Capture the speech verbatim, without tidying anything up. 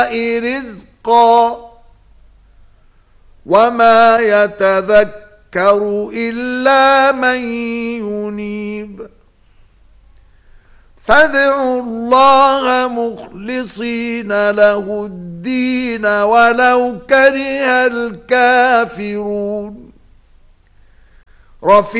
رزقا وما يتذكر إلا من ينيب فادعوا الله مخلصين له الدين ولو كره الكافرون.